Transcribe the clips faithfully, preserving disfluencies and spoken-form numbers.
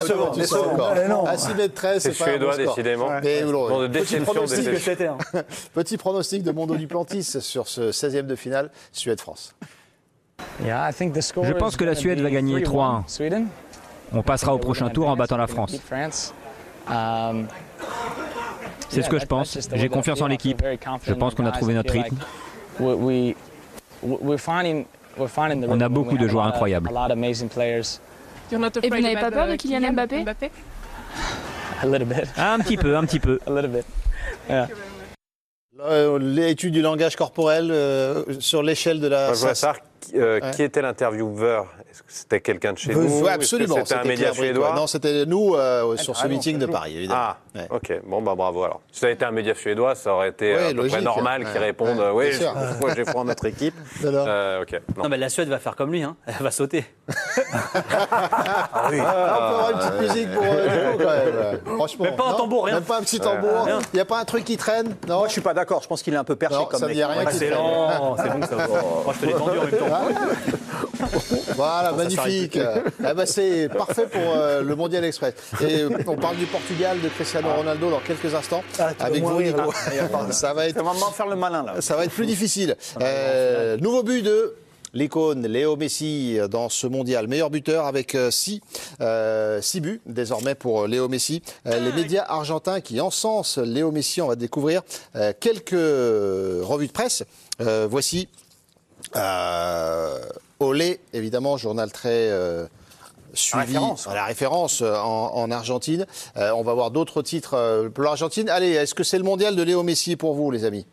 décevant. décevant. À six mètres treize, c'est c'est pas un bon suédois, score. décidément. Mais, Bon, de petit déception, pronostic, déception. petit pronostic de Mondo Duplantis sur ce seizième de finale, Suède-France. Je pense que la Suède va gagner trois un. On passera au prochain tour en battant la France. C'est ce que je pense. J'ai confiance en l'équipe. Je pense qu'on a trouvé notre rythme. On a beaucoup de joueurs incroyables. Et vous n'avez pas peur de Kylian Mbappé? Un petit peu, un petit peu. Euh, L'étude du langage corporel euh, sur l'échelle de la... Moi, je voudrais savoir qui, euh, Ouais. qui était l'intervieweur. Est-ce que c'était quelqu'un de chez Oui, nous? absolument. Est-ce que C'était un média Claire Brick, suédois? ouais. Non, c'était nous euh, sur ce Ah non, meeting de toujours. Paris, évidemment. Ah, Ouais. ok. Bon, bah bravo alors. Si ça avait été un média suédois, ça aurait été Ouais, à peu logique. près normal qu'ils Ouais, répondent ouais, oui, bien sûr. je- moi j'ai foi en notre équipe. Alors Euh, ok. Non. Non, mais la Suède va faire comme lui, hein. Elle va sauter. Ah, on peut avoir une petite musique pour euh, Nico, quand même. Franchement. Même pas un non tambour, rien. Même pas un petit tambour. Rien. Il n'y a pas un truc qui traîne? Non. Moi, je suis pas d'accord. Je pense qu'il est un peu perché Non, comme ça me mec. dit rien. qui traîne. Excellent, c'est bon ça. Moi, je te l'ai tendu en même temps. Voilà, magnifique. Ah bah, c'est parfait pour euh, le Mondial Express. Et euh, on parle du Portugal, de Cristiano Ronaldo dans quelques instants. Ah, tu vas avec vous, mourir, Nico. là. Ça va être C'est vraiment faire le malin, là. Ça va être plus difficile. Euh, nouveau but de l'icône Léo Messi dans ce mondial. Meilleur buteur avec six euh, six buts désormais pour Léo Messi. Euh, les médias argentins qui encensent Léo Messi, on va découvrir euh, quelques revues de presse. Euh, voici euh, Olé, évidemment, journal très... Euh, suivi référence, à la référence euh, en, en Argentine. Euh, on va voir d'autres titres euh, pour l'Argentine. Allez, est-ce que c'est le mondial de Léo Messi pour vous, les amis?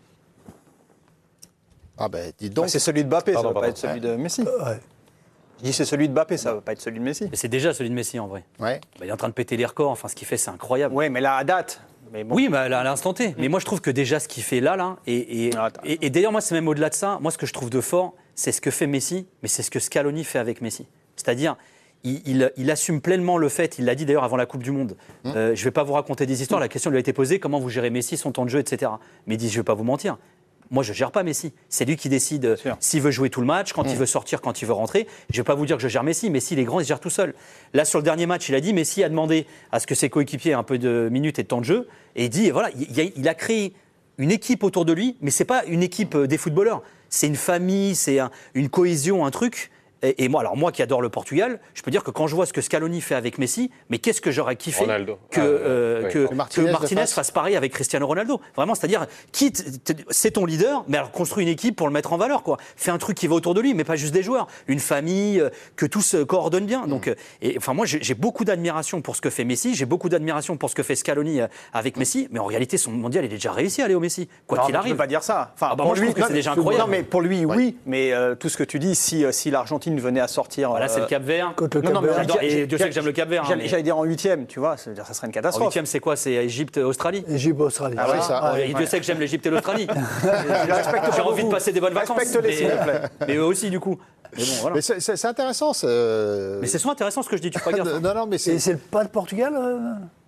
Ah ben, dites donc. Ah, c'est celui de Mbappé, ça Pardon, va pas pardon. être celui de Messi. Ouais. Je dis c'est celui de Mbappé, ça va pas être celui de Messi. Mais c'est déjà celui de Messi en vrai. Ouais. Bah, il est en train de péter les records. Enfin, ce qu'il fait, c'est incroyable. Ouais, mais là, à date. Mais bon. Oui, mais à l'instant T. Mais moi, je trouve que déjà, ce qu'il fait là, là, et, et, Ah, attends. et, et d'ailleurs, moi, c'est même au-delà de ça. Moi, ce que je trouve de fort, c'est ce que fait Messi, mais c'est ce que Scaloni fait avec Messi. C'est-à-dire, il, il, il assume pleinement le fait, il l'a dit d'ailleurs avant la Coupe du Monde. Mmh. Euh, je ne vais pas vous raconter des histoires. La question lui a été posée comment vous gérez Messi, son temps de jeu, et cetera. Mais il dit je ne vais pas vous mentir. Moi, je ne gère pas Messi. C'est lui qui décide sûr. s'il veut jouer tout le match, quand il veut sortir, quand il veut rentrer. Je ne vais pas vous dire que je gère Messi. Messi, il est grand, il se gère tout seul. Là, sur le dernier match, il a dit Messi a demandé à ce que ses coéquipiers aient un peu de minutes et de temps de jeu. Et il dit voilà, il, il a, il a créé une équipe autour de lui, mais ce n'est pas une équipe des footballeurs. C'est une famille, c'est un, une cohésion, un truc. Et, et moi, alors moi qui adore le Portugal, je peux dire que quand je vois ce que Scaloni fait avec Messi, mais qu'est-ce que j'aurais kiffé Ronaldo. que, Ah, euh, oui. que, Que que Martinez Martinez, le fasse. fasse pareil avec Cristiano Ronaldo. Vraiment, c'est-à-dire, quitte, t- c'est ton leader, mais alors construis une équipe pour le mettre en valeur, quoi. Fais un truc qui va autour de lui, mais pas juste des joueurs. Une famille, euh, que tout se coordonne bien. Donc, euh, et, enfin, moi, j'ai, j'ai beaucoup d'admiration pour ce que fait Messi, j'ai beaucoup d'admiration pour ce que fait Scaloni euh, avec Messi, mais en réalité, son mondial, il est déjà réussi à Léo Messi, quoi Non, qu'il mais arrive. Je peux pas dire ça. Enfin, Ah bah pour moi, je lui, trouve que non, c'est déjà mais- incroyable. Non, mais pour lui, oui. Mais euh, tout ce que tu dis, si, euh, si l'Argentine venait à sortir. Voilà, c'est le Cap-Vert. Contre le Non, non, mais Cap-Vert. J'adore- j'ai- et Dieu sait que j'aime le Cap-Vert, hein, J'allais mais- j'allais dire en huitième, tu vois, ça veut dire ça serait une En catastrophe. huitième, c'est quoi? C'est Égypte-Australie. Égypte, Australie. Ah ouais, ça. Et Dieu sait que j'aime l'Égypte et l'Australie. respecte J'ai pas envie de beaucoup. passer des bonnes vacances. Respecte-les, mais- s'il te plaît. Mais eux aussi, du coup. Mais bon, voilà. Mais c'est- c'est c'est intéressant. c'est, euh, Mais c'est souvent intéressant ce que je dis, tu feras gaffe. Non, non, mais Et c'est. c'est pas le Portugal euh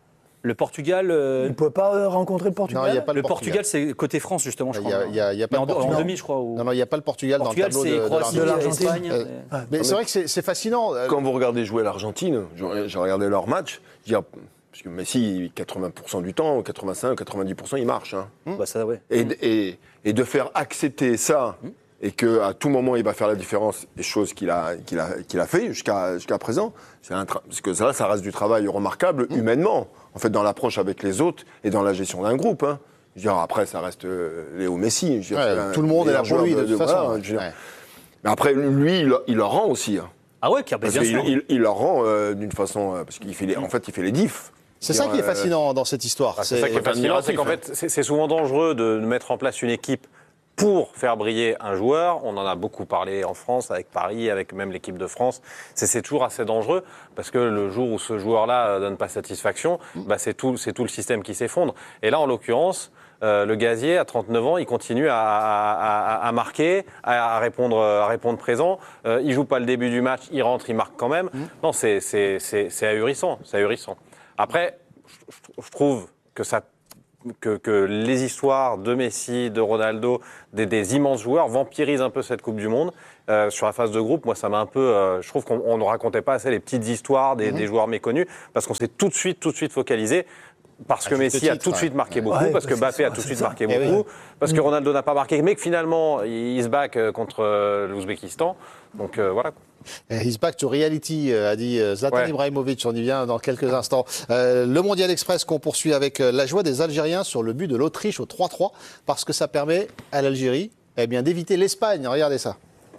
Le Portugal, euh, Il ne pouvait pas euh, rencontrer le Portugal Non, il n'y a pas le, le Portugal, c'est côté France, justement, je Il crois. y a, il y a- il y a pas Mais en, de en Portugal. demi, je crois. Ou... Non, non, il n'y a pas le Portugal, Portugal, dans le c'est tableau de, de Croatie, l'Argentine. l'Argentine. Espagne. Euh, euh, Mais c'est vrai que c'est c'est fascinant. euh, Quand vous regardez jouer l'Argentine, j'ai j'ai regardé leur match, je veux dire, parce que Messi, quatre-vingts pour cent du temps, quatre-vingt-cinq, quatre-vingt-dix pour cent, il marche. Hein. Bah, ça, ouais. Et, et, et de faire accepter ça, et qu'à tout moment, il va faire la différence, des choses qu'il a, qu'il a, qu'il a fait jusqu'à jusqu'à présent, c'est un tra- parce que ça, ça reste du travail remarquable, humainement, en fait, dans l'approche avec les autres et dans la gestion d'un groupe. Hein. Je veux dire, après, ça reste euh, Léo Messi. Je veux dire, ouais, c'est un tout le monde est là meilleur pour lui, de, joueur toute façon. voilà, je veux dire. Ouais. Mais après, lui, il, il leur rend aussi. Hein. Ah ouais, bien Parce sûr. qu'il il, il leur rend euh, d'une façon. euh, parce qu'il fait les, en fait, il fait les diffs. C'est ça qui est Euh, fascinant dans cette histoire. Ah, c'est ça qui est fascinant, c'est qu'en fait, c'est c'est souvent dangereux de mettre en place une équipe pour faire briller un joueur. On en a beaucoup parlé en France, avec Paris, avec même l'équipe de France. C'est c'est toujours assez dangereux parce que le jour où ce joueur-là ne donne pas satisfaction, bah c'est tout, c'est tout le système qui s'effondre. Et là, en l'occurrence, euh, le Gazier, à trente-neuf ans, il continue à, à, à, à marquer, à, à, répondre, à répondre présent. Euh, il joue pas le début du match, il rentre, il marque quand même. Mmh. Non, c'est c'est- c'est- c'est ahurissant, c'est ahurissant. Après, je, je trouve que ça Que, que les histoires de Messi, de Ronaldo, des, des immenses joueurs vampirisent un peu cette Coupe du Monde. euh, sur la phase de groupe, moi, ça m'a un peu... Euh, je trouve qu'on on ne racontait pas assez les petites histoires des, mmh. des joueurs méconnus, parce qu'on s'est tout de suite, tout de suite focalisé. Parce que Messi titre, a tout de suite marqué ouais. beaucoup, ouais, parce que Mbappé a tout de suite ça. marqué et beaucoup, oui. parce que Ronaldo n'a pas marqué, mais que finalement, il se back contre l'Ouzbékistan. Donc euh, voilà. He's back to reality, a dit Zlatan ouais. Ibrahimovic. On y vient dans quelques instants. Euh, le Mondial Express qu'on poursuit avec la joie des Algériens sur le but de l'Autriche au trois trois, parce que ça permet à l'Algérie eh bien, d'éviter l'Espagne. Regardez ça.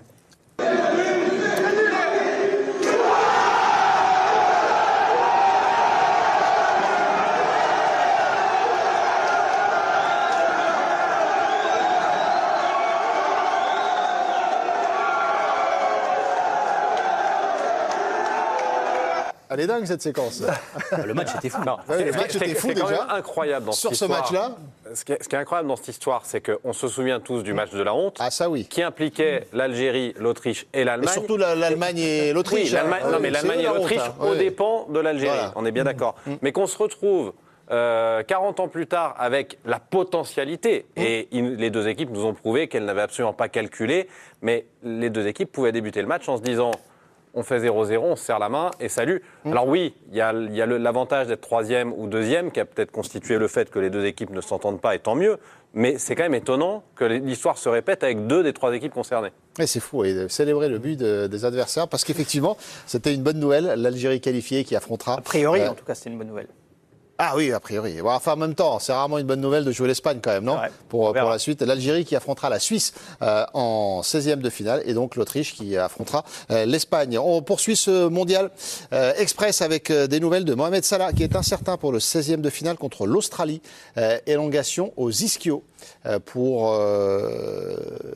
Elle est dingue cette séquence. Le match était fou. Non, ouais, le match était fou c'est déjà. Quand même incroyable dans Sur cette ce histoire. match-là. Ce qui, est, ce qui est incroyable dans cette histoire, c'est qu'on se souvient tous du match de la honte. Ah ça oui. Qui impliquait l'Algérie, l'Autriche et l'Allemagne. Et surtout l'Allemagne et l'Autriche. Oui, l'Allemagne, hein. non mais l'Allemagne et l'Autriche hein. aux ouais. dépens de l'Algérie. Voilà. On est bien d'accord. Mmh. Mais qu'on se retrouve euh, quarante ans plus tard avec la potentialité. Mmh. Et il, les deux équipes nous ont prouvé qu'elles n'avaient absolument pas calculé. Mais les deux équipes pouvaient débuter le match en se disant... On fait zéro zéro, on se serre la main et salut. Mmh. Alors oui, il y a, y a le, l'avantage d'être troisième ou deuxième qui a peut-être constitué le fait que les deux équipes ne s'entendent pas, et tant mieux. Mais c'est quand même étonnant que l'histoire se répète avec deux des trois équipes concernées. Et c'est fou, et de célébrer le but de, des adversaires, parce qu'effectivement, c'était une bonne nouvelle. L'Algérie qualifiée qui affrontera... A priori, euh, en tout cas, c'était une bonne nouvelle. Ah oui, a priori. Bon, enfin, en même temps, c'est rarement une bonne nouvelle de jouer l'Espagne quand même, non ouais, pour, pour la suite. L'Algérie qui affrontera la Suisse euh, en seizième de finale et donc l'Autriche qui affrontera euh, l'Espagne. On poursuit ce mondial euh, express avec euh, des nouvelles de Mohamed Salah qui est incertain pour le seizième de finale contre l'Australie. Euh, élongation aux ischios euh, pour euh,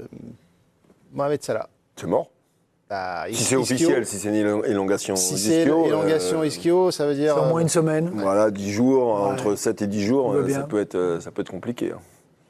Mohamed Salah. C'est mort. Bah, si c'est officiel, si c'est une élongation si c'est élongation euh, ischio, ça veut dire... C'est au moins une semaine. Voilà, dix jours, ouais. entre sept et dix jours, euh, ça peut, être, ça peut être compliqué. Hein.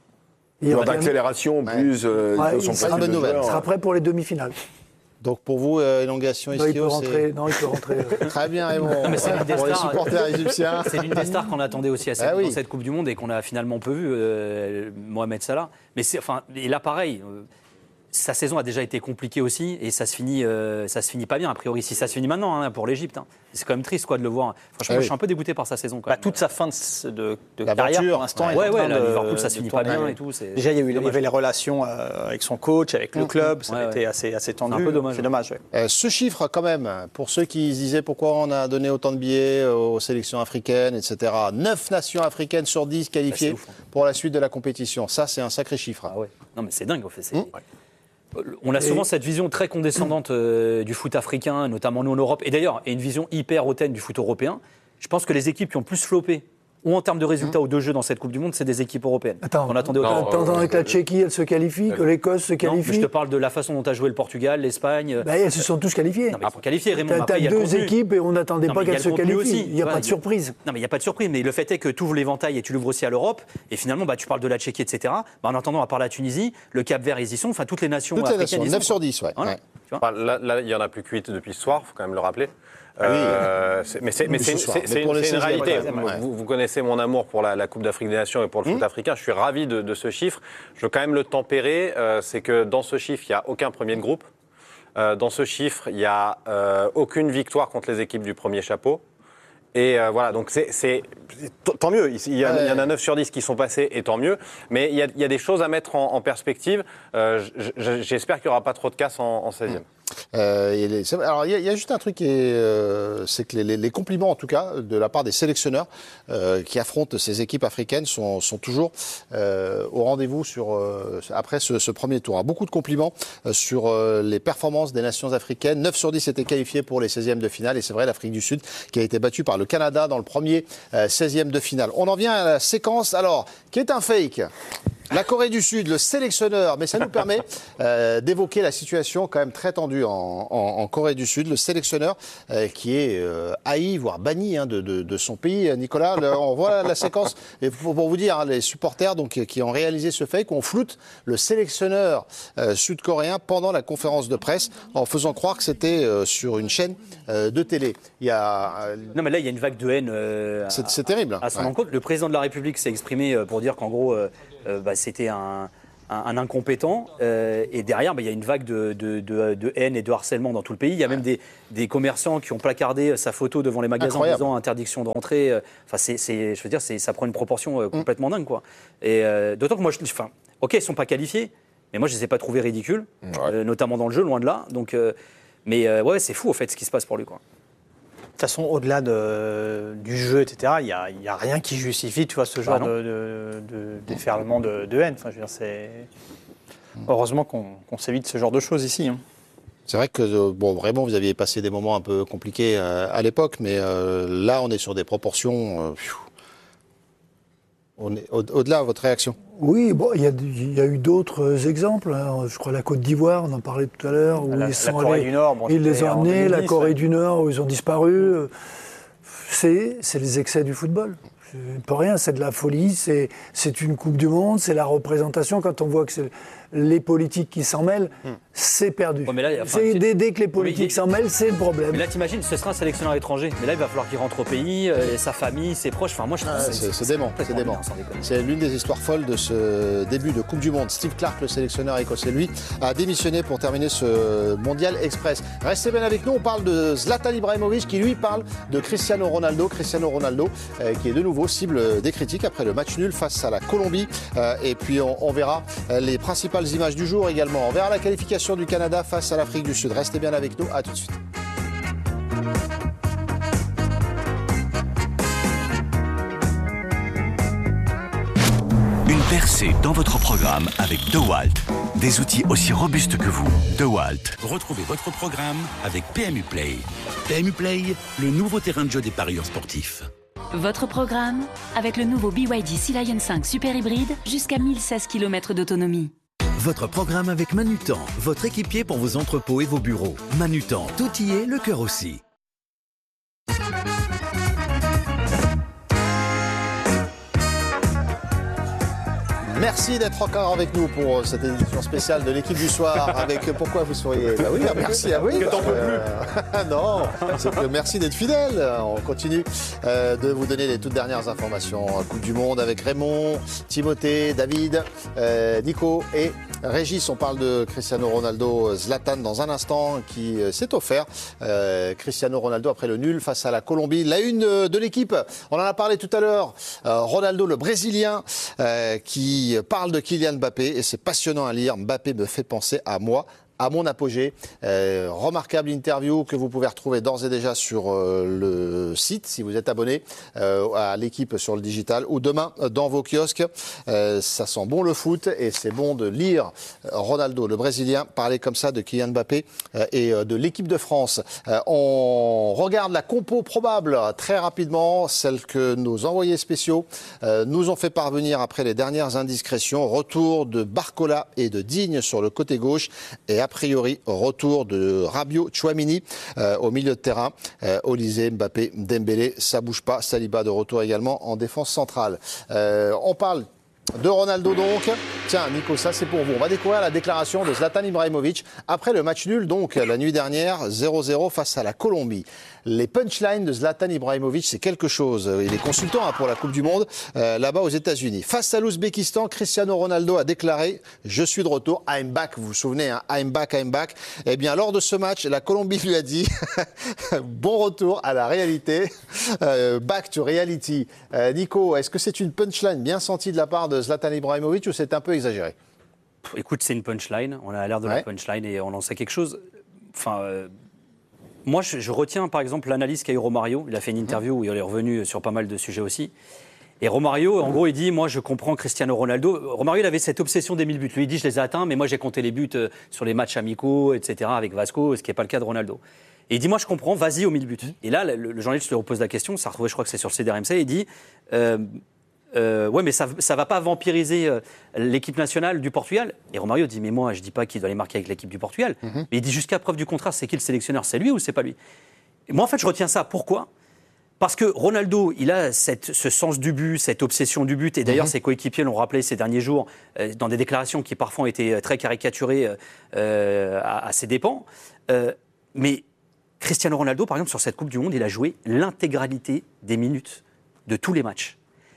Il y aura d'accélération, ouais. plus... Euh, ouais, il sera bonne nouvelle. Il sera prêt pour les demi-finales. Donc pour vous, euh, élongation ischio, il peut rentrer. Non, il peut rentrer. Euh... Très bien, Raymond. Non, mais c'est l'une des pour stars, les supporters égyptiens. C'est l'une des stars qu'on attendait aussi à cette, ah oui. dans cette Coupe du Monde et qu'on a finalement peu vu, euh, Mohamed Salah. Mais c'est, enfin, et là, pareil... Euh, sa saison a déjà été compliquée aussi et ça se finit, euh, ça se finit pas bien a priori. Si ça se finit maintenant hein, pour l'Égypte, hein. C'est quand même triste quoi de le voir. Franchement, ah oui. moi, je suis un peu dégoûté par sa saison. Quand bah, même. toute sa fin de, de, de carrière pour l'instant. Ouais, ouais, là, Liverpool, ça se finit pas bien et tout. C'est déjà, il y, a eu, il y avait les relations euh, avec son coach, avec le club, ça ouais, a été ouais. assez, assez tendu. C'est un peu dommage. C'est dommage. Ouais. Euh, ce chiffre, quand même, pour ceux qui se disaient pourquoi on a donné autant de billets aux sélections africaines, et cetera. neuf nations africaines sur dix qualifiées bah, ouf, hein. pour la suite de la compétition. Ça, c'est un sacré chiffre. Ah ouais. Non, mais c'est dingue. En fait, c'est... Mmh. On a souvent et... cette vision très condescendante euh, du foot africain, notamment nous en Europe, et d'ailleurs, et une vision hyper hautaine du foot européen. Je pense que les équipes qui ont plus floppé, ou en termes de résultats mmh. ou de jeux dans cette Coupe du Monde, c'est des équipes européennes. Attends, on attendait non, attends, euh, que la Tchéquie, elle se qualifie, euh, que l'Écosse se qualifie. Non, mais je te parle de la façon dont a joué le Portugal, l'Espagne. Bah, elles se sont tous qualifiées. Non, mais pour qualifier, Raymond, t'as, après, t'as il y a deux le contenu. équipes et on n'attendait non, pas qu'elles se qualifient. Aussi. Il n'y a ouais, pas de surprise. Non, mais il n'y a pas de surprise. Mais le fait est que tu ouvres l'éventail et tu l'ouvres aussi à l'Europe. Et finalement, bah, tu parles de la Tchéquie, et cetera. Bah, en attendant, à part la Tunisie, le Cap-Vert, ils y sont. Enfin, toutes les nations toutes africaines. Les nations, neuf sur dix, ouais. Voilà. ouais. Enfin, là, là, il n'y en a plus que huit depuis ce soir, il faut quand même le rappeler. Ah oui. euh, c'est, mais c'est, mais c'est, c'est, c'est, c'est une, c'est une réalité. Ouais. Vous, vous connaissez mon amour pour la, la Coupe d'Afrique des Nations et pour le mmh. foot africain. Je suis ravi de, de ce chiffre. Je veux quand même le tempérer. Euh, c'est que dans ce chiffre, il n'y a aucun premier de groupe. Euh, dans ce chiffre, il n'y a euh, aucune victoire contre les équipes du premier chapeau. Et euh, voilà, donc c'est, c'est tant mieux. Il y, a, ouais. il y en a neuf sur dix qui sont passés, et tant mieux. Mais il y a, il y a des choses à mettre en, en perspective. Euh, j'espère qu'il n'y aura pas trop de casse en, en seizième. Euh, et les, alors il y, y a juste un truc qui est, euh, c'est que les, les, les compliments en tout cas de la part des sélectionneurs euh, qui affrontent ces équipes africaines sont, sont toujours euh, au rendez-vous sur euh, après ce, ce premier tour. Hein. Beaucoup de compliments euh, sur euh, les performances des nations africaines. neuf sur dix étaient qualifiés pour les seizièmes de finale et c'est vrai l'Afrique du Sud qui a été battue par le Canada dans le premier euh, seizième de finale. On en vient à la séquence alors qui est un fake. La Corée du Sud, le sélectionneur, mais ça nous permet euh, d'évoquer la situation quand même très tendue en, en, en Corée du Sud. Le sélectionneur euh, qui est euh, haï, voire banni hein, de, de, de son pays. Nicolas, le, on voit la séquence. Et pour, pour vous dire, hein, les supporters donc, qui ont réalisé ce fake, on floute le sélectionneur euh, sud-coréen pendant la conférence de presse en faisant croire que c'était euh, sur une chaîne euh, de télé. Il y a, euh, non mais là, il y a une vague de haine euh, c'est, c'est terrible. à son ouais. encontre. Le président de la République s'est exprimé pour dire qu'en gros... Euh, Euh, bah, c'était un, un, un incompétent. Euh, et derrière, bah, il y a une vague de, de, de, de haine et de harcèlement dans tout le pays. Il y a même des, des commerçants qui ont placardé sa photo devant les magasins Incroyable. en disant interdiction de rentrer. Enfin, c'est, c'est, je veux dire, c'est, ça prend une proportion euh, complètement mm. dingue, quoi. Et euh, d'autant que moi, je, enfin, ok, ils sont pas qualifiés, mais moi, je les ai pas trouvés ridicules, ouais. euh, notamment dans le jeu, loin de là. Donc, euh, mais euh, ouais, c'est fou, au fait, ce qui se passe pour lui, quoi. De toute façon, au-delà de, du jeu, et cetera, il n'y a, y a rien qui justifie, tu vois, ce genre bah de, de, de déferlement de, de haine. Enfin, je veux dire, c'est... Heureusement qu'on, qu'on s'évite ce genre de choses ici. Hein. C'est vrai que, bon, vraiment, vous aviez passé des moments un peu compliqués euh, à l'époque, mais euh, là, on est sur des proportions... Euh, on est au- au-delà de votre réaction. Oui, bon, il y, y a eu d'autres exemples. Hein. Je crois la Côte d'Ivoire, on en parlait tout à l'heure, où La, ils sont la Corée allés, du Nord, bon, ils les ont en amenés, deux mille dix, la Corée ouais. du Nord, où ils ont disparu. C'est, c'est les excès du football. C'est pas rien, c'est de la folie, c'est, c'est une Coupe du Monde, c'est la représentation. Quand on voit que c'est les politiques qui s'en mêlent, hmm. c'est perdu. Ouais, mais là, enfin, c'est, tu... dès, dès que les politiques mais, s'en mêlent, c'est le problème. Mais là, t'imagines, ce sera un sélectionneur étranger. Mais là, il va falloir qu'il rentre au pays, euh, sa famille, ses proches. Enfin, moi, je pense ah, que c'est, c'est, c'est dément. C'est, dément. C'est l'une des histoires folles de ce début de Coupe du Monde. Steve Clarke, le sélectionneur écossais, lui, a démissionné pour terminer ce Mondial Express. Restez bien avec nous. On parle de Zlatan Ibrahimovic, qui lui parle de Cristiano Ronaldo. Cristiano Ronaldo, euh, qui est de nouveau cible des critiques après le match nul face à la Colombie. Euh, et puis, on, on verra les principales images du jour également. On verra la qualification du Canada face à l'Afrique du Sud. Restez bien avec nous, à tout de suite. Une percée dans votre programme avec DeWalt. Des outils aussi robustes que vous. DeWalt. Retrouvez votre programme avec P M U Play. P M U Play, le nouveau terrain de jeu des parieurs sportifs. Votre programme avec le nouveau B Y D Sea Lion cinq Super Hybride jusqu'à mille seize kilomètres d'autonomie. Votre programme avec Manutan, votre équipier pour vos entrepôts et vos bureaux. Manutan, tout y est, le cœur aussi. Merci d'être encore avec nous pour cette édition spéciale de l'équipe du soir. Avec pourquoi vous souriez? Bah oui, merci à vous. Que t'en peux plus. Non, c'est que merci d'être fidèle. On continue euh, de vous donner les toutes dernières informations. Coupe du Monde avec Raymond, Timothée, David, euh, Nico et Régis. On parle de Cristiano Ronaldo, Zlatan dans un instant qui euh, s'est offert. Euh, Cristiano Ronaldo après le nul face à la Colombie. La une de l'équipe, on en a parlé tout à l'heure. Euh, Ronaldo, le Brésilien, euh, qui parle de Kylian Mbappé et c'est passionnant à lire. Mbappé me fait penser à moi, à mon apogée. Euh, remarquable interview que vous pouvez retrouver d'ores et déjà sur euh, le site si vous êtes abonné euh, à l'équipe sur le digital ou demain dans vos kiosques. Euh, ça sent bon le foot et c'est bon de lire Ronaldo, le Brésilien, parler comme ça de Kylian Mbappé euh, et euh, de l'équipe de France. Euh, on regarde la compo probable très rapidement, celle que nos envoyés spéciaux euh, nous ont fait parvenir après les dernières indiscrétions. Retour de Barcola et de Digne sur le côté gauche et a priori, retour de Rabiot, Tchouaméni euh, au milieu de terrain. Euh, Olysée, Mbappé, Dembélé, ça bouge pas. Saliba de retour également en défense centrale. Euh, on parle de Ronaldo donc. Tiens, Nico, ça c'est pour vous. On va découvrir la déclaration de Zlatan Ibrahimovic après le match nul, donc la nuit dernière, zéro zéro face à la Colombie. Les punchlines de Zlatan Ibrahimovic, c'est quelque chose. Il est consultant hein, pour la Coupe du Monde euh, là-bas aux États-Unis. Face à l'Ouzbékistan, Cristiano Ronaldo a déclaré « Je suis de retour, I'm back ». Vous vous souvenez, hein, I'm back, I'm back. Eh bien, lors de ce match, la Colombie lui a dit « Bon retour à la réalité, euh, back to reality euh, ». Nico, est-ce que c'est une punchline bien sentie de la part de Zlatan Ibrahimovic ou c'est un peu exagéré? Écoute, c'est une punchline. On a l'air de ouais. la punchline et on en sait quelque chose. Enfin, euh, moi, je, je retiens par exemple l'analyse qu'a eu Romario. Il a fait une interview où il est revenu sur pas mal de sujets aussi. Et Romario, en gros, il dit, moi, je comprends Cristiano Ronaldo. Romario, il avait cette obsession des mille buts. Lui, il dit, je les ai atteints, mais moi, j'ai compté les buts sur les matchs amicaux, et cetera, avec Vasco, ce qui n'est pas le cas de Ronaldo. Et il dit, moi, je comprends, vas-y aux mille buts. Et là, le, le journaliste lui repose la question, ça a retrouvé, je crois que c'est sur le C D R M C, il dit, euh, euh, ouais, mais ça ne va pas vampiriser euh, l'équipe nationale du Portugal. Et Romario dit, mais moi, je ne dis pas qu'il doit les marquer avec l'équipe du Portugal. Mm-hmm. Mais il dit, jusqu'à preuve du contraire, c'est qui le sélectionneur? C'est lui ou c'est pas lui? Et moi, en fait, je retiens ça. Pourquoi? Parce que Ronaldo, il a cette, ce sens du but, cette obsession du but. Et d'ailleurs, mmh. ses coéquipiers l'ont rappelé ces derniers jours euh, dans des déclarations qui parfois ont été très caricaturées euh, à, à ses dépens. Euh, mais Cristiano Ronaldo, par exemple, sur cette Coupe du Monde, il a joué l'intégralité des minutes de tous les matchs.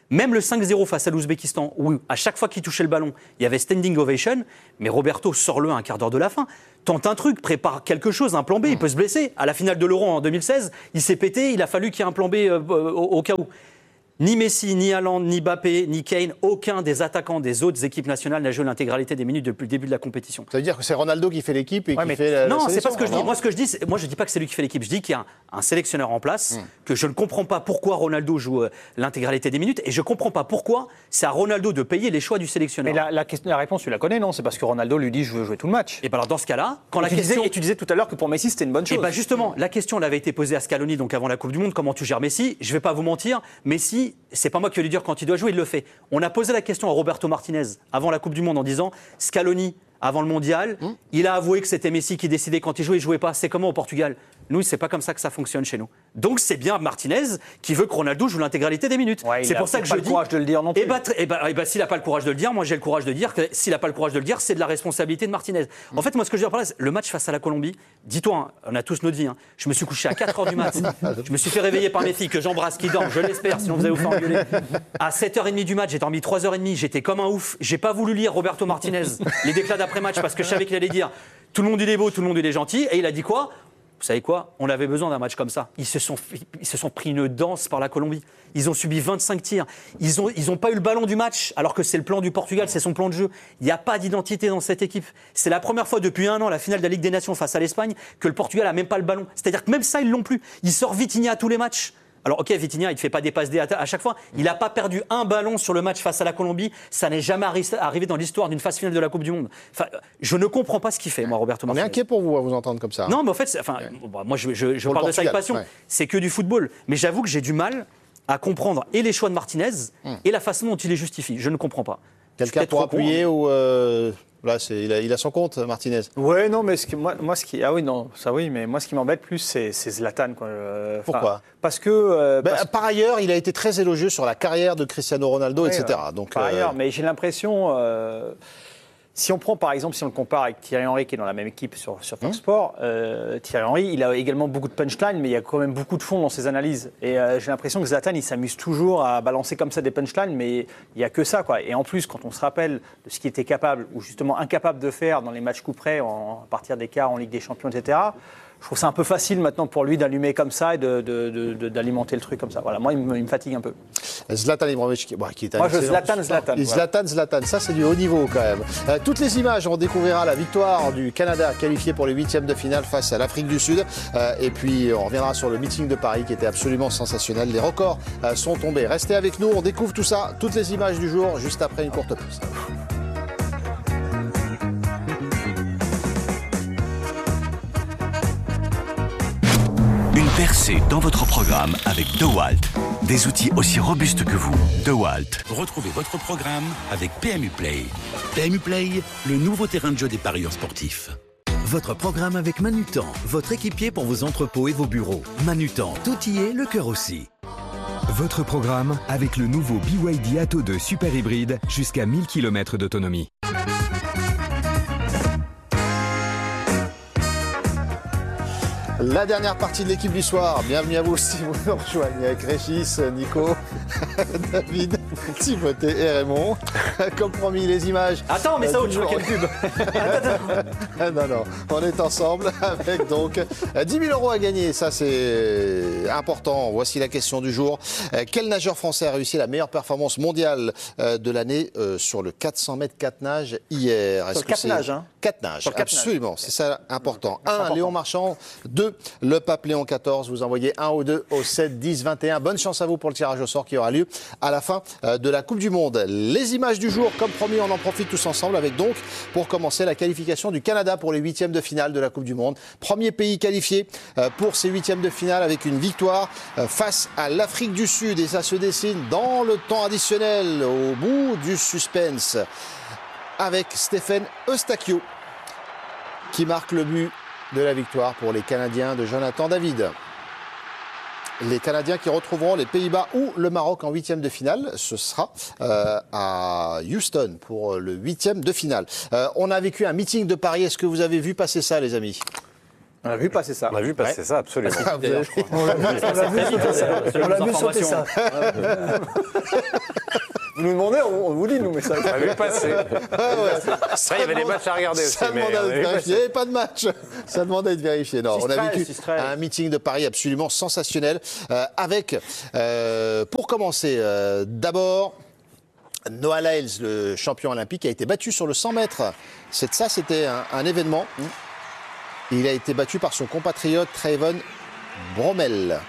Même le cinq zéro face à l'Ouzbékistan, où à chaque fois qu'il touchait le ballon, il y avait standing ovation, mais Roberto sort-le à un quart d'heure de la fin. Tente un truc, prépare quelque chose, un plan B, il peut se blesser. À la finale de l'Euro en deux mille seize, il s'est pété, il a fallu qu'il y ait un plan B euh, au, au cas où. Ni Messi, ni Haaland, ni Mbappé, ni Kane, aucun des attaquants des autres équipes nationales n'a joué l'intégralité des minutes depuis le début de la compétition. Ça veut dire que c'est Ronaldo qui fait l'équipe et ouais, qui mais... fait la, Non, la c'est pas ce que je dis. non Moi, ce que je dis, c'est... moi, je dis pas que c'est lui qui fait l'équipe. Je dis qu'il y a un, un sélectionneur en place, mm. que je ne comprends pas pourquoi Ronaldo joue euh, l'intégralité des minutes, et je comprends pas pourquoi c'est à Ronaldo de payer les choix du sélectionneur. Mais la, la, question, la réponse, tu la connais, non? C'est parce que Ronaldo lui dit je veux jouer tout le match. Et ben alors dans ce cas-là, quand et la tu question... disais, et tu disais tout à l'heure que pour Messi c'était une bonne chose. Et ben justement, la question elle avait été posée à Scaloni donc avant la Coupe du Monde. Comment tu gères Messi? Je vais pas vous mentir, Messi, c'est pas moi qui vais lui dire quand il doit jouer, il le fait. On a posé la question à Roberto Martinez avant la Coupe du Monde en disant Scaloni, avant le Mondial, mmh. il a avoué que c'était Messi qui décidait quand il jouait, il jouait pas. C'est comment au Portugal? Nous, c'est pas comme ça que ça fonctionne chez nous. Donc c'est bien Martinez qui veut que Ronaldo joue l'intégralité des minutes. Ouais, c'est pour ça que je dis. Il n'a pas le courage de le dire non plus. Et bah, et bah, et bah, s'il n'a pas le courage de le dire, moi j'ai le courage de dire que s'il n'a pas le courage de le dire, c'est de la responsabilité de Martinez. Mmh. En fait, moi ce que je veux dire par là, c'est le match face à la Colombie. Dis-toi, hein, on a tous notre vie. Hein, je me suis couché à quatre heures du mat. Je me suis fait réveiller par mes filles que j'embrasse, qui dorment. Je l'espère, sinon vous allez vous faire engueuler. À sept heures trente du match, j'ai dormi trois heures trente. J'étais comme un ouf. J'ai pas voulu lire Roberto Martinez les déclats d'après match parce que je savais qu'il allait dire tout le monde il est beau, tout le monde il est gentil. Et il a dit quoi? Vous savez quoi? On avait besoin d'un match comme ça. Ils se, sont, ils se sont pris une danse par la Colombie. Ils ont subi vingt-cinq tirs. Ils n'ont ils ont pas eu le ballon du match, alors que c'est le plan du Portugal, c'est son plan de jeu. Il n'y a pas d'identité dans cette équipe. C'est la première fois depuis un an, la finale de la Ligue des Nations face à l'Espagne, que le Portugal n'a même pas le ballon. C'est-à-dire que même ça, ils l'ont plus. Il sort Vitinha à tous les matchs. Alors ok, Vitinha, il ne fait pas des passes D à chaque fois. Il n'a pas perdu un ballon sur le match face à la Colombie. Ça n'est jamais arrivé dans l'histoire d'une phase finale de la Coupe du Monde. Enfin, je ne comprends pas ce qu'il fait, moi, Roberto Martinez. On est inquiet pour vous à vous entendre comme ça. Non, mais en fait, enfin, ouais. bon, moi, je, je, je parle de ça avec passion. Ouais. C'est que du football. Mais j'avoue que j'ai du mal à comprendre et les choix de Martinez hum. et la façon dont il les justifie. Je ne comprends pas. Quelqu'un pour appuyer con, ou euh... Là, c'est, il, a, il a son compte, Martinez. Ouais, non, mais ce que, moi, moi, ce qui, ah oui, non, ça oui, mais moi, ce qui m'embête plus, c'est, c'est Zlatan, quoi. Euh, Pourquoi? Parce que. Euh, ben, parce... Par ailleurs, il a été très élogieux sur la carrière de Cristiano Ronaldo, ouais, et cetera. Ouais. Donc, par euh... ailleurs, mais j'ai l'impression. Euh, Si on prend par exemple, si on le compare avec Thierry Henry qui est dans la même équipe sur, sur Fox mmh. Sport, euh, Thierry Henry, il a également beaucoup de punchline, mais il y a quand même beaucoup de fond dans ses analyses. Et euh, j'ai l'impression que Zlatan, il s'amuse toujours à balancer comme ça des punchlines, mais il n'y a que ça, quoi. Et en plus, quand on se rappelle de ce qu'il était capable, ou justement incapable de faire dans les matchs coup près, en, à partir des quarts en Ligue des Champions, et cetera, je trouve ça un peu facile maintenant pour lui d'allumer comme ça et de, de, de, de, d'alimenter le truc comme ça. Voilà, moi, il me, il me fatigue un peu. Zlatan Ibrahimovic, bon, qui est un moi, je Zlatan, Zlatan. Voilà. Zlatan, Zlatan, ça c'est du haut niveau quand même. Euh, toutes les images, on découvrira la victoire du Canada qualifié pour les huitièmes de finale face à l'Afrique du Sud. Euh, et puis, on reviendra sur le meeting de Paris qui était absolument sensationnel. Les records euh, sont tombés. Restez avec nous, on découvre tout ça, toutes les images du jour, juste après une courte pause. Percez dans votre programme avec DeWalt. Des outils aussi robustes que vous. DeWalt. Retrouvez votre programme avec P M U Play. P M U Play, le nouveau terrain de jeu des parieurs sportifs. Votre programme avec Manutan, votre équipier pour vos entrepôts et vos bureaux. Manutan, tout y est, le cœur aussi. Votre programme avec le nouveau B Y D Atto deux Super Hybride jusqu'à mille kilomètres d'autonomie. La dernière partie de l'équipe du soir. Bienvenue à vous si vous nous rejoignez avec Régis, Nico, David, Timothée et Raymond. Comme promis, les images. Attends, mais ça autre chose, quelle pub. Non, non, on est ensemble avec donc dix mille euros à gagner. Ça, c'est important. Voici la question du jour. Quel nageur français a réussi la meilleure performance mondiale de l'année sur le quatre cents mètres quatre nages hier? Sur le quatre nages, hein? quatre nages, absolument. C'est ça important. un, Léon Marchand. deux, le pape Léon quatorze. Vous envoyez un ou deux au sept, dix, vingt et un. Bonne chance à vous pour le tirage au sort qui aura lieu à la fin de la Coupe du Monde. Les images du jour, comme promis, on en profite tous ensemble avec donc, pour commencer, la qualification du Canada pour les huitièmes de finale de la Coupe du Monde. Premier pays qualifié pour ces huitièmes de finale avec une victoire face à l'Afrique du Sud. Et ça se dessine dans le temps additionnel, au bout du suspense, avec Stéphane Eustáquio qui marque le but de la victoire pour les Canadiens de Jonathan David. Les Canadiens qui retrouveront les Pays-Bas ou le Maroc en huitième de finale. Ce sera euh, à Houston pour le huitième de finale. Euh, on a vécu un meeting de Paris. Est-ce que vous avez vu passer ça, les amis ? On a vu passer ça. On a vu passer ouais. ça, absolument. Ah, D'ailleurs, je crois. On l'a vu, on l'a vu sauter ça. On l'a vu sauter ça. Vous nous demandez, on, on vous dit, nous, mais ça. On a vu passer. Ah ouais. Ça, il y avait des matchs à regarder aussi. Ça demande à être vérifié. Il n'y avait pas de match. Ça demande à être vérifié. Non, on a vécu un meeting de Paris absolument sensationnel. Euh, avec, euh, pour commencer, euh, d'abord, Noah Lyles, le champion olympique, a été battu sur le cent mètres. C'est, ça, c'était un, un événement. Il a été battu par son compatriote Trayvon Bromell.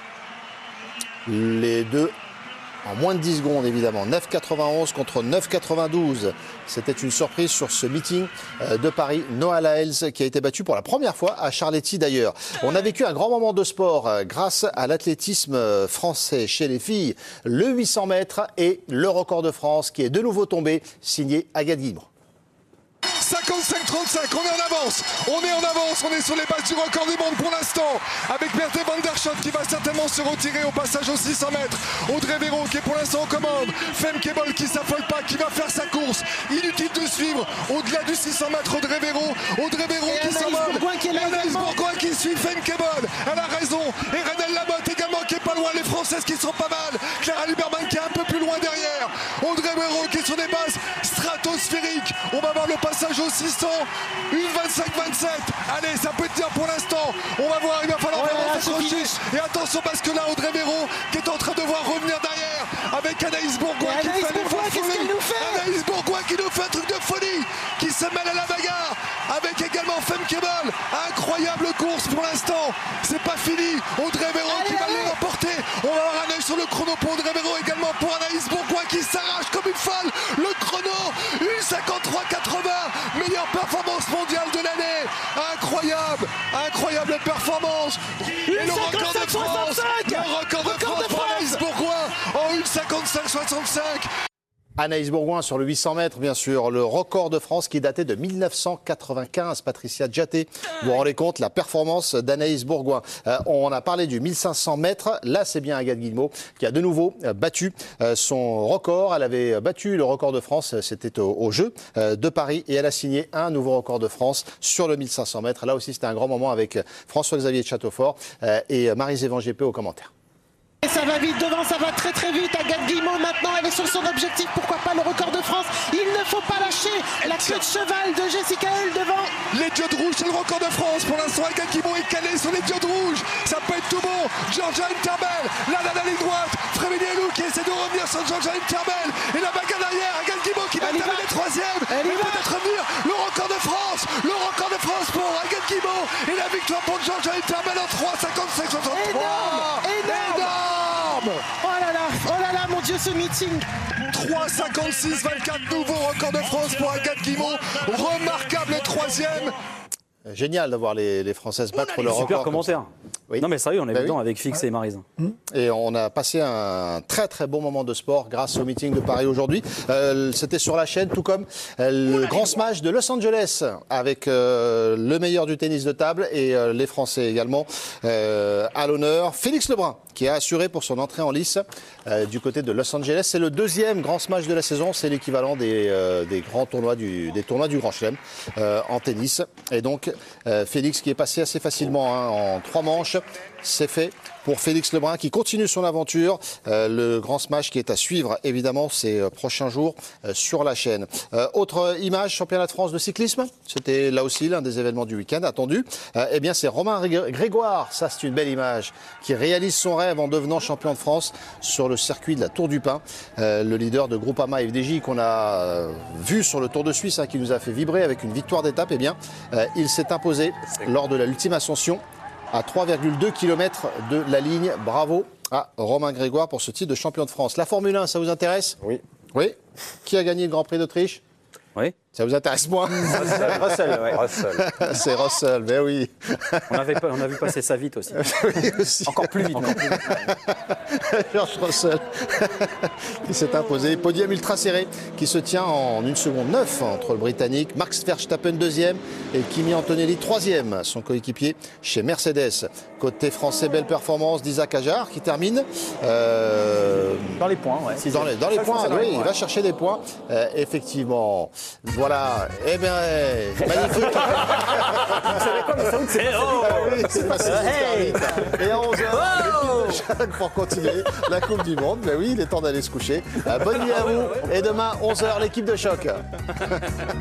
Les deux en moins de dix secondes, évidemment. neuf quatre-vingt-onze contre neuf quatre-vingt-douze. C'était une surprise sur ce meeting de Paris. Noah Lyles qui a été battu pour la première fois à Charletti d'ailleurs. On a vécu un grand moment de sport grâce à l'athlétisme français chez les filles. Le huit cents mètres et le record de France qui est de nouveau tombé, signé Agathe Guimond. cinquante-cinq trente-cinq, on est en avance, on est en avance, on est sur les bases du record du monde pour l'instant, avec Berthe van der Schot qui va certainement se retirer au passage aux six cents mètres, Audrey Véro qui est pour l'instant en commande, Femke Bol qui s'affole pas, qui va faire sa course, inutile de suivre, au-delà du six cents mètres, Audrey Véro, Audrey Véro qui s'emmène, et Anaïs Bourgoin qui suit Femke Bol, elle a raison, et Renelle Lamotte également qui est pas loin, les Françaises qui sont pas mal, Clara Lieberman qui est un peu plus loin derrière, Audrey Véro qui est sur des bases stratosphériques, on va voir le passage aux six cents, une vingt-cinq vingt-sept. Allez, ça peut tenir pour l'instant. On va voir, il va falloir vraiment s'accrocher. Et attention parce que là, Audrey Véro qui est en train de voir revenir derrière avec Anaïs Bourgoin qui Anaïs fait Bourgoin, l'effort qu'est-ce qu'elle nous fait Anaïs Bourgoin qui nous fait un truc de folie, qui se mêle à la bagarre avec également Femke Bol. Incroyable course pour l'instant. C'est pas fini. Audrey Véro qui va les remporter. On va avoir un œil sur le chrono pour Audrey Véro, également pour Anaïs Bourgoin qui s'arrache comme une folle. Le chrono, une cinquante-trois quatre-vingts. Meilleure performance mondiale de l'année. Incroyable, incroyable performance. Et le record de France, le record de France pour Anaïs Bourgoin en une cinquante-cinq soixante-cinq. Anaïs Bourgoin sur le huit cents mètres, bien sûr, le record de France qui datait de mille neuf cent quatre-vingt-quinze. Patricia Djaté, vous vous rendez compte la performance d'Anaïs Bourgoin. Euh, on a parlé du mille cinq cents mètres. Là, c'est bien Agathe Guillemot qui a de nouveau battu euh, son record. Elle avait battu le record de France, c'était au, au Jeux euh, de Paris, et elle a signé un nouveau record de France sur le mille cinq cents mètres. Là aussi, c'était un grand moment avec François-Xavier de Châteaufort euh, et Marie-Zévan G P au commentaire. Et ça va vite devant, ça va très très vite. Agathe Guillemot maintenant, elle est sur son objectif. Pourquoi pas le record de France? Il ne faut pas lâcher la queue de cheval de Jessica Hull devant. Les diodes rouges, c'est le record de France. Pour l'instant, Agathe Guillemot est calée sur les diodes rouges. Ça peut être tout bon. Georgia Interbel, là, là, la ligne droite. Frédéric Elou qui essaie de revenir sur Georgia Interbel. Et la bagarre derrière, Agathe Guillemot qui va terminer troisième. Elle va peut-être revenir. Le record de France. Le record de France pour Agathe Guillemot. Et la victoire pour Georgia Interbel en trois cinquante-cinq soixante-trois. Énorme, énorme. Oh là là, oh là là, mon Dieu, ce meeting. trois cinquante-six vingt-quatre, nouveau record de France pour Agathe Guillemot. Remarquable troisième. Génial d'avoir les, les Françaises battre le record. Super commentaire. Oui. Non mais sérieux, on est bah dedans oui. avec Fix et Maryse. Et on a passé un très très bon moment de sport grâce au meeting de Paris aujourd'hui. Euh, C'était sur la chaîne, tout comme euh, le grand smash de Los Angeles avec euh, le meilleur du tennis de table et euh, les Français également euh, à l'honneur. Félix Lebrun qui a assuré pour son entrée en lice euh, du côté de Los Angeles. C'est le deuxième grand smash de la saison. C'est l'équivalent des, euh, des grands tournois du, des tournois du Grand Chelem euh, en tennis. Et donc euh, Félix qui est passé assez facilement hein, en trois manches. C'est fait pour Félix Lebrun qui continue son aventure. Euh, le grand smash qui est à suivre évidemment ces euh, prochains jours euh, sur la chaîne. Euh, autre image, championnat de France de cyclisme. C'était là aussi l'un des événements du week-end attendu. Euh, eh bien c'est Romain Grégoire, ça c'est une belle image, qui réalise son rêve en devenant champion de France sur le circuit de la Tour du Pin. Euh, le leader de Groupama F D J qu'on a euh, vu sur le Tour de Suisse hein, qui nous a fait vibrer avec une victoire d'étape. Eh bien euh, il s'est imposé lors de la l'ultime ascension à trois virgule deux kilomètres de la ligne. Bravo à Romain Grégoire pour ce titre de champion de France. La Formule un, ça vous intéresse? Oui. Oui. Qui a gagné le Grand Prix d'Autriche? Oui. Ça vous intéresse moins? Russell, ouais. Russell. C'est Russell, mais oui. On, avait pas, on a vu passer ça vite aussi. Oui, aussi. Encore plus vite. Encore plus vite. George Russell qui s'est imposé. Podium ultra serré qui se tient en une seconde neuf entre le Britannique, Max Verstappen deuxième et Kimi Antonelli troisième, son coéquipier chez Mercedes. Côté français, belle performance d'Isaac Ajar qui termine euh, dans les points. Ouais. Dans les, dans les points, oui, il va chercher des points. Euh, effectivement. Voilà. Eh bien, magnifique. Vous savez quoi, mais ça c'est Ah oui, c'est passé super vite. Et à onze heures, l'équipe de choc pour continuer la Coupe du Monde. Mais oui, il est temps d'aller se coucher. Euh, Bonne nuit à vous. Et demain, onze heures, l'équipe de choc.